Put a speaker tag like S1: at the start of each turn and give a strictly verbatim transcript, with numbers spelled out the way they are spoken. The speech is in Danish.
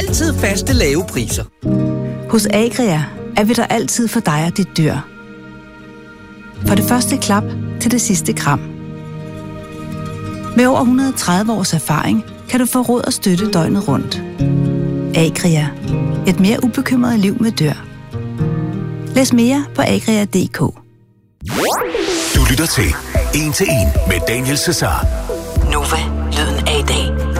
S1: altid faste lave priser.
S2: Hos Agria er vi der altid for dig og dit dyr. For det første klap til det sidste kram. Med over et hundrede og tredive års erfaring kan du få råd og støtte døgnet rundt. Agria. Et mere ubekymret liv med dyr. Læs mere på agria punktum d k.
S3: Du lytter til En til En med Daniel Cesar.